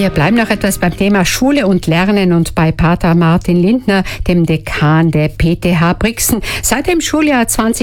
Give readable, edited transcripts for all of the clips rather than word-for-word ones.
Wir bleiben noch etwas beim Thema Schule und Lernen und bei Pater Martin Lindner, dem Dekan der PTH Brixen. Seit dem Schuljahr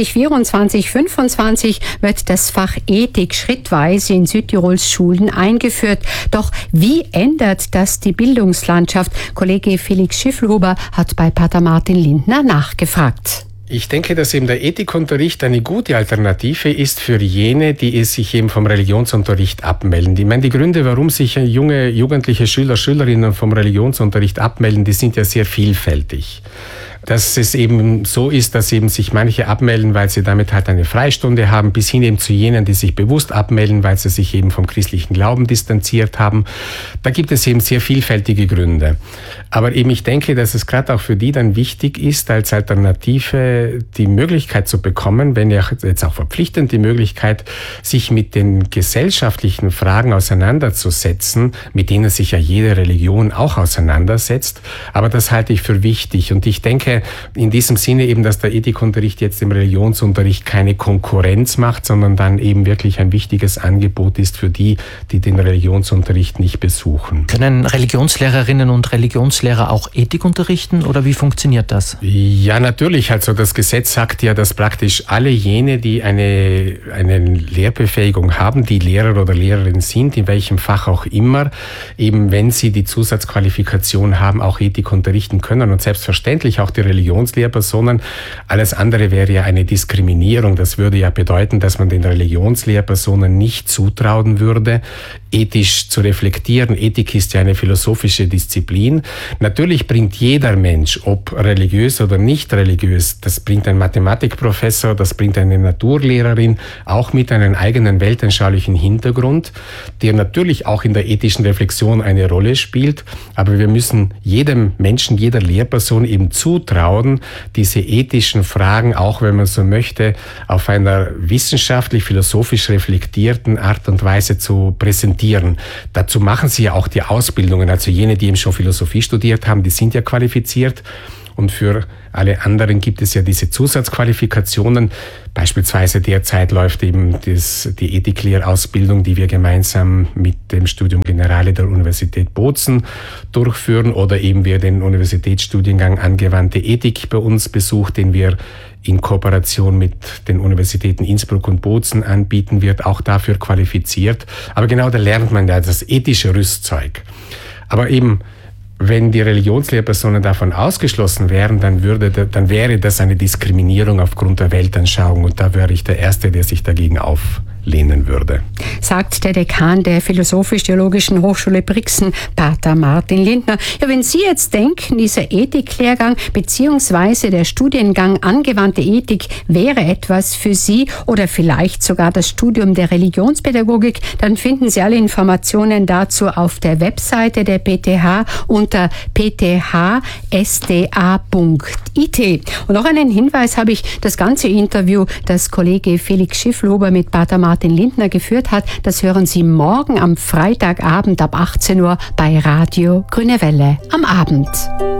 2024/25 wird das Fach Ethik schrittweise in Südtirols Schulen eingeführt. Doch wie ändert das die Bildungslandschaft? Kollege Felix Schiffelhuber hat bei Pater Martin Lindner nachgefragt. Ich denke, dass eben der Ethikunterricht eine gute Alternative ist für jene, die es sich eben vom Religionsunterricht abmelden. Ich meine, die Gründe, warum sich junge, jugendliche Schüler, Schülerinnen vom Religionsunterricht abmelden, die sind ja sehr vielfältig. Dass es eben so ist, dass eben sich manche abmelden, weil sie damit halt eine Freistunde haben, bis hin eben zu jenen, die sich bewusst abmelden, weil sie sich eben vom christlichen Glauben distanziert haben. Da gibt es eben sehr vielfältige Gründe. Aber eben ich denke, dass es gerade auch für die dann wichtig ist, als Alternative die Möglichkeit zu bekommen, wenn ja jetzt auch verpflichtend die Möglichkeit, sich mit den gesellschaftlichen Fragen auseinanderzusetzen, mit denen sich ja jede Religion auch auseinandersetzt. Aber das halte ich für wichtig. Und ich denke, in diesem Sinne eben, dass der Ethikunterricht jetzt im Religionsunterricht keine Konkurrenz macht, sondern dann eben wirklich ein wichtiges Angebot ist für die, die den Religionsunterricht nicht besuchen. Können Religionslehrerinnen und Religionslehrer auch Ethik unterrichten oder wie funktioniert das? Ja, natürlich. Also das Gesetz sagt ja, dass praktisch alle jene, die eine Lehrbefähigung haben, die Lehrer oder Lehrerin sind, in welchem Fach auch immer, eben wenn sie die Zusatzqualifikation haben, auch Ethik unterrichten können und selbstverständlich auch die Religionslehrpersonen. Alles andere wäre ja eine Diskriminierung. Das würde ja bedeuten, dass man den Religionslehrpersonen nicht zutrauen würde, ethisch zu reflektieren. Ethik ist ja eine philosophische Disziplin. Natürlich bringt jeder Mensch, ob religiös oder nicht religiös, das bringt ein Mathematikprofessor, das bringt eine Naturlehrerin, auch mit einem eigenen weltanschaulichen Hintergrund, der natürlich auch in der ethischen Reflexion eine Rolle spielt. Aber wir müssen jedem Menschen, jeder Lehrperson eben zutrauen, diese ethischen Fragen, auch wenn man so möchte, auf einer wissenschaftlich-philosophisch reflektierten Art und Weise zu präsentieren. Dazu machen sie ja auch die Ausbildungen. Also jene, die eben schon Philosophie studiert haben, die sind ja qualifiziert. Und für alle anderen gibt es ja diese Zusatzqualifikationen. Beispielsweise derzeit läuft eben die Ethiklehrausbildung, die wir gemeinsam mit dem Studium Generale der Universität Bozen durchführen, oder eben wir den Universitätsstudiengang Angewandte Ethik bei uns besucht, den wir in Kooperation mit den Universitäten Innsbruck und Bozen anbieten, wird auch dafür qualifiziert. Aber genau da lernt man ja das ethische Rüstzeug. Aber eben, wenn die Religionslehrpersonen davon ausgeschlossen wären, dann wäre das eine Diskriminierung aufgrund der Weltanschauung. Und da wäre ich der Erste, der sich dagegen auflehnen würde. Sagt der Dekan der Philosophisch-Theologischen Hochschule Brixen, Pater Martin Lindner. Ja, wenn Sie jetzt denken, dieser Ethiklehrgang bzw. der Studiengang Angewandte Ethik wäre etwas für Sie oder vielleicht sogar das Studium der Religionspädagogik, dann finden Sie alle Informationen dazu auf der Webseite der PTH unter pthsda.it. Und noch einen Hinweis habe ich: Das ganze Interview, das Kollege Felix Schiffelhuber mit Pater Martin Lindner geführt hat, das hören Sie morgen am Freitagabend ab 18 Uhr bei Radio Grüne Welle am Abend.